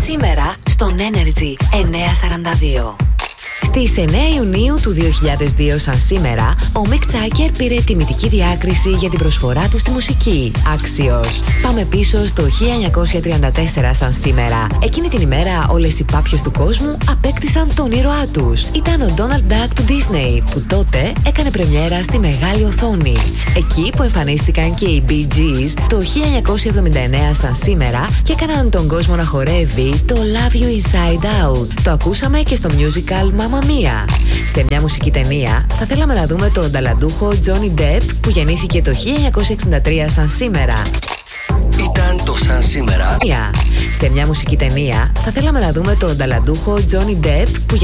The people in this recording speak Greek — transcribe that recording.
σήμερα στον Energy 942. Στις 9 Ιουνίου του 2002, σαν σήμερα, ο Μικ Τζάγκερ πήρε τιμητική διάκριση για την προσφορά του στη μουσική. Άξιος. Πάμε πίσω στο 1934, σαν σήμερα. Εκείνη την ημέρα, όλες οι πάπιες του κόσμου απέκτησαν τον ήρωά τους. Ήταν ο Donald Duck του Disney, που τότε έκανε πρεμιέρα στη μεγάλη οθόνη. Εκεί που εμφανίστηκαν και οι Bee Gees το 1979, σαν σήμερα, και έκαναν τον κόσμο να χορεύει το Love You Inside Out. Το ακούσαμε και στο musical Mamma Mia. Σε μια μουσική ταινία θα θέλαμε να δούμε τον ταλαντούχο Johnny Depp, που γεννήθηκε το 1963, σαν σήμερα. Ήταν το σαν σήμερα. Σε μια μουσική ταινία θα θέλαμε να δούμε τον ταλαντούχο Johnny Depp, που